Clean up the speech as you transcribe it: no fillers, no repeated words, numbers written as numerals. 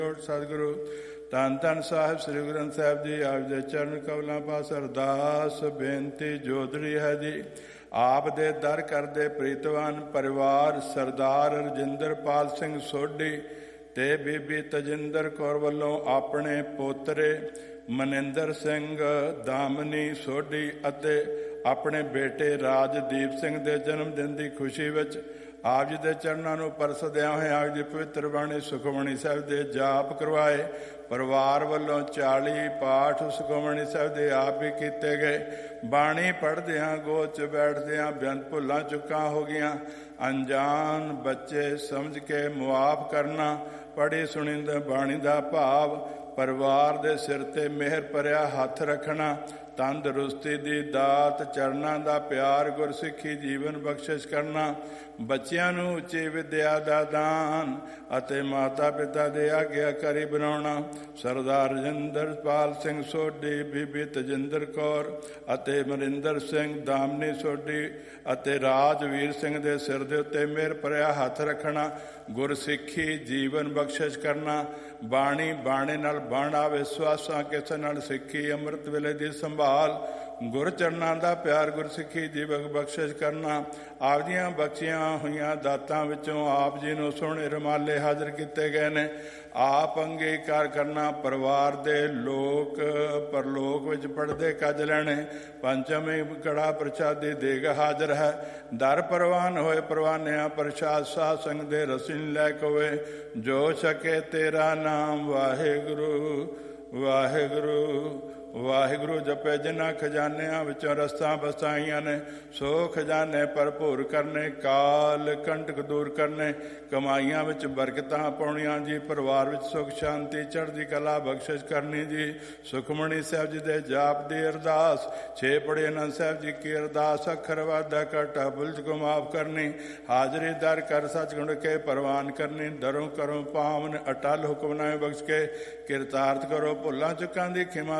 ਸਤਿਗੁਰੂ ਧੰਨ ਧੰਨ ਸਾਹਿਬ ਸ੍ਰੀ ਗੁਰੂ ਗ੍ਰੰਥ ਸਾਹਿਬ ਜੀ। ਆਪ ਦੇ ਚਰਨ ਕਮਲਾਂ ਪਾਸ ਅਰਦਾਸ ਬੇਨਤੀ ਜੋਦੜੀ ਹੈ ਜੀ। ਆਪ ਦੇ ਦਰ ਕਰਦੇ ਪ੍ਰੀਤਵਾਨ ਪਰਿਵਾਰ ਸਰਦਾਰ ਰਜਿੰਦਰਪਾਲ ਸਿੰਘ ਸੋਢੀ ਤੇ ਬੀਬੀ ਤਜਿੰਦਰ ਕੌਰ ਵੱਲੋਂ ਆਪਣੇ ਪੋਤਰੇ ਮਨਿੰਦਰ ਸਿੰਘ ਦਾਮਨੀ ਸੋਢੀ ਅਤੇ ਆਪਣੇ ਬੇਟੇ ਰਾਜਦੀਪ ਸਿੰਘ ਦੇ ਜਨਮ ਦਿਨ ਦੀ ਖੁਸ਼ੀ ਵਿੱਚ ਆਪ ਜੀ ਦੇ ਚਰਨਾਂ ਨੂੰ ਪਰਸਦਿਆਂ ਹੋਏ ਆਪ ਜੀ ਪਵਿੱਤਰ ਬਾਣੀ ਸੁਖਮਣੀ ਸਾਹਿਬ ਦੇ ਜਾਪ ਕਰਵਾਏ। ਪਰਿਵਾਰ ਵੱਲੋਂ 40 ਪਾਠ ਸੁਖਮਣੀ ਸਾਹਿਬ ਦੇ ਆਪ ਹੀ ਕੀਤੇ ਗਏ। ਬਾਣੀ ਪੜ੍ਹਦਿਆਂ ਗੋਦ 'ਚ ਬੈਠਦਿਆਂ ਬੇਅੰਤ ਭੁੱਲਾਂ ਚੁੱਕਾਂ ਹੋ ਗਈਆਂ। ਅਣਜਾਣ ਬੱਚੇ ਸਮਝ ਕੇ ਮੁਆਫ ਕਰਨਾ। ਪੜ੍ਹੀ ਸੁਣੀ ਬਾਣੀ ਦਾ ਭਾਵ ਪਰਿਵਾਰ ਦੇ ਸਿਰ ਤੇ ਮਿਹਰ ਭਰਿਆ ਹੱਥ ਰੱਖਣਾ। ਤੰਦਰੁਸਤੀ ਦੀ ਦਾਤ, ਚਰਨਾਂ ਦਾ ਪਿਆਰ, ਗੁਰਸਿੱਖੀ ਜੀਵਨ ਬਖਸ਼ਿਸ਼ ਕਰਨਾ। ਬੱਚਿਆਂ ਨੂੰ ਉੱਚੀ ਵਿਦਿਆ ਦਾ ਦਾਨ ਅਤੇ ਮਾਤਾ ਪਿਤਾ ਦੇ ਆਗਿਆਕਾਰੀ ਬਣਾਉਣਾ। ਸਰਦਾਰ ਰਜਿੰਦਰਪਾਲ ਸਿੰਘ ਸੋਢੀ, ਬੀਬੀ ਤਜਿੰਦਰ ਕੌਰ ਅਤੇ ਮਨਿੰਦਰ ਸਿੰਘ ਦਾਮਨੀ ਸੋਢੀ ਅਤੇ ਰਾਜਵੀਰ ਸਿੰਘ ਦੇ ਸਿਰ ਦੇ ਉੱਤੇ ਮਿਹਰ ਭਰਿਆ ਹੱਥ ਰੱਖਣਾ। ਗੁਰਸਿੱਖੀ ਜੀਵਨ ਬਖਸ਼ਿਸ਼ ਕਰਨਾ। ਬਾਣੀ ਬਾਣੇ ਨਾਲ ਬਾਣਾ ਵਿਸ਼ਵਾਸਾਂ ਕਿਸੇ ਨਾਲ ਸਿੱਖੀ ਅੰਮ੍ਰਿਤ ਵੇਲੇ ਦੀ ਸੰਭਾਲ। ਗੁਰਚਰਨਾਂ ਦਾ ਪਿਆਰ, ਗੁਰਸਿੱਖੀ ਜੀਵਨ ਬਖਸ਼ਿਸ਼ ਕਰਨਾ। ਆਪ ਦੀਆਂ ਬਖਸ਼ੀਆਂ ਹੋਈਆਂ ਦਾਤਾਂ ਵਿੱਚੋਂ ਆਪ ਜੀ ਨੂੰ ਸੋਹਣੇ ਰੁਮਾਲੇ ਹਾਜ਼ਰ ਕੀਤੇ ਗਏ ਨੇ। ਆਪ ਅੰਗੀਕਾਰ ਕਰਨਾ। ਪਰਿਵਾਰ ਦੇ ਲੋਕ ਪਰਲੋਕ ਵਿੱਚ ਪੜ੍ਹਦੇ ਕੱਜ ਲੈਣੇ। ਪੰਚਮੀ ਕੜਾ ਪ੍ਰਸ਼ਾਦੀ ਦੇਗ ਹਾਜ਼ਰ ਹੈ। ਦਰ ਪ੍ਰਵਾਨ ਹੋਏ ਪ੍ਰਵਾਨਿਆਂ ਪ੍ਰਸ਼ਾਦ ਸਾਧ ਸੰਗ ਦੇ ਰਸੀਨ ਲੈ ਕੇ ਹੋਏ। ਜੋ ਛਕੇ ਤੇਰਾ ਨਾਮ ਵਾਹਿਗੁਰੂ ਵਾਹਿਗੁਰੂ ਵਾਹਿਗੁਰੂ ਜਪੇ। ਜਿਨ੍ਹਾਂ ਖਜ਼ਾਨਿਆਂ ਵਿੱਚੋਂ ਰਸਤਾਂ ਬਸਾਈਆਂ ਨੇ ਸੋ ਖਜ਼ਾਨੇ ਭਰਪੂਰ ਕਰਨੇ। ਕਾਲ ਕੰਟਕ ਦੂਰ ਕਰਨੇ। ਕਮਾਈਆਂ ਵਿੱਚ ਬਰਕਤਾਂ ਪਾਉਣੀਆਂ ਜੀ। ਪਰਿਵਾਰ ਵਿੱਚ ਸੁਖ ਸ਼ਾਂਤੀ ਚੜ੍ਹਦੀ ਕਲਾ ਬਖਸ਼ਿਸ਼ ਕਰਨੀ ਜੀ। ਸੁਖਮਣੀ ਸਾਹਿਬ ਜੀ ਦੇ ਜਾਪ ਦੀ ਅਰਦਾਸ। 6 ਪੜ੍ਹੇ ਆਨੰਦ ਸਾਹਿਬ ਜੀ ਕੀ ਅਰਦਾਸ। ਅੱਖਰ ਵਾਧਾ ਘਾਟਾ ਭੁੱਲ ਕੋ ਮਾਫ ਕਰਨੀ। ਹਾਜ਼ਰੀ ਦਰ ਕਰ ਸੱਚਖੰਡ ਕੇ ਪ੍ਰਵਾਨ ਕਰਨੀ। ਦਰੋਂ ਕਰੋ ਪਾਵਨ ਅਟਲ ਹੁਕਮਨਾਮੇ ਬਖਸ਼ ਕੇ ਕਿਰਤਾਰਥ ਕਰੋ। ਭੁੱਲਾਂ ਚੁੱਕਾਂ ਦੀ ਖਿਮਾ